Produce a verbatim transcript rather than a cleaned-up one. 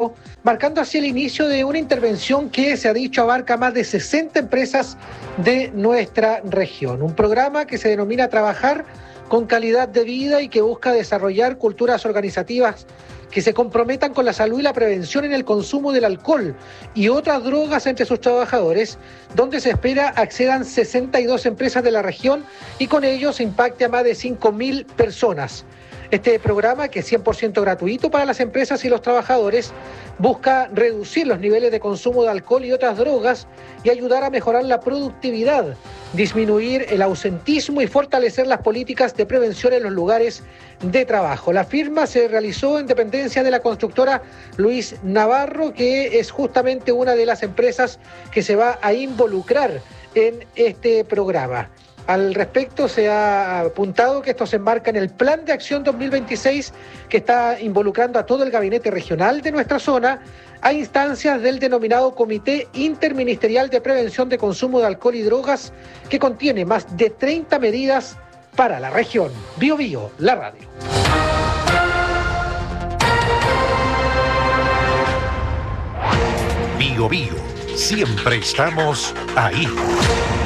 consumo, marcando así el inicio de una intervención que se ha dicho abarca más de sesenta empresas de nuestra región. Un programa que se denomina Trabajar con Calidad de Vida y que busca desarrollar culturas organizativas que se comprometan con la salud y la prevención en el consumo del alcohol y otras drogas entre sus trabajadores, donde se espera accedan sesenta y dos empresas de la región y con ello se impacte a más de cinco mil personas. Este programa, que es cien por ciento gratuito para las empresas y los trabajadores, busca reducir los niveles de consumo de alcohol y otras drogas y ayudar a mejorar la productividad, disminuir el ausentismo y fortalecer las políticas de prevención en los lugares de trabajo. La firma se realizó en dependencia de la constructora Luis Navarro, que es justamente una de las empresas que se va a involucrar en este programa. Al respecto, se ha apuntado que esto se enmarca en el Plan de Acción dos mil veintiséis, que está involucrando a todo el gabinete regional de nuestra zona, a instancias del denominado Comité Interministerial de Prevención de Consumo de Alcohol y Drogas, que contiene más de treinta medidas para la región. Bio Bio, la radio. Bio Bio, siempre estamos ahí.